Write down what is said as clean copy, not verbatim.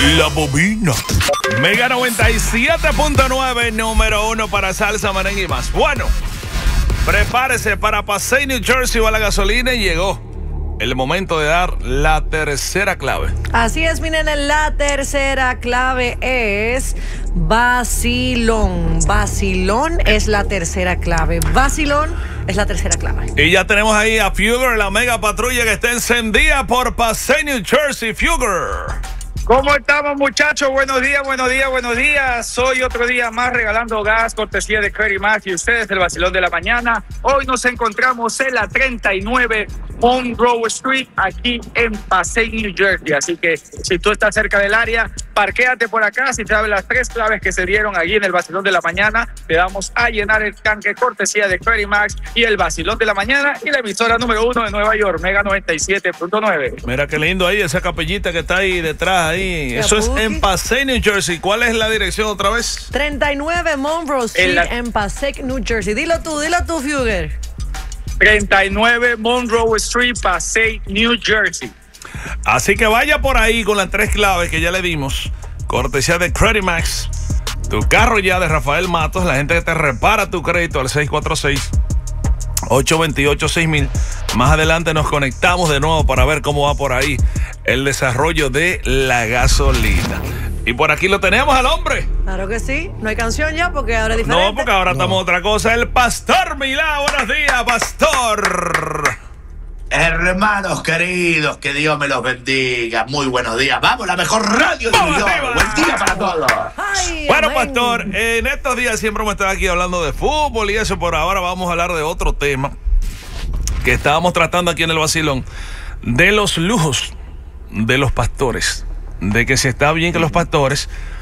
La bobina. Mega 97.9, número 1 para salsa, merengue y más. Bueno, prepárese para Passaic, New Jersey, va la gasolina y llegó el momento de dar la tercera clave. Así es, miren, la tercera clave es vacilón. Vacilón es la tercera clave. Vacilón es la tercera clave. Y ya tenemos ahí a Fugger, la mega patrulla que está encendida por Passaic, New Jersey. Fugger. ¿Cómo estamos, muchachos? Buenos días, buenos días, buenos días. Hoy otro día más regalando gas, cortesía de Credit Max y ustedes del vacilón de la mañana. Hoy nos encontramos en la 39 Monroe Street, aquí en Passaic, New Jersey. Así que si tú estás cerca del área, parquéate por acá. Si te sabes las tres claves que se dieron allí en el vacilón de la mañana, te vamos a llenar el tanque, cortesía de Credit Max y el vacilón de la mañana y la emisora número 1 de Nueva York, Mega 97.9. Mira qué lindo ahí, esa capellita que está ahí detrás. Ahí. Eso es en Passaic, New Jersey. ¿Cuál es la dirección otra vez? 39 Monroe Street en Passaic, New Jersey. Dilo tú, Fugger. 39 Monroe Street, Passaic, New Jersey. Así que vaya por ahí con las tres claves que ya le dimos. Cortesía de Credit Max. Tu carro ya de Rafael Matos, la gente que te repara tu crédito al 646-828-6000. Más adelante nos conectamos de nuevo para ver cómo va por ahí el desarrollo de la gasolina. Y por aquí lo tenemos al hombre. Claro que sí. No hay canción ya porque ahora es diferente. No, porque ahora estamos otra cosa. El Pastor Milá. Buenos días, Pastor. Hermanos queridos, que Dios me los bendiga. Muy buenos días. Vamos, la mejor radio de New York. Buen día para todos. Ay, bueno, amén. Pastor, en estos días siempre hemos estado aquí hablando de fútbol y eso. Por ahora vamos a hablar de otro tema que estábamos tratando aquí en el vacilón. De los lujos de los pastores. De que si está bien que los pastores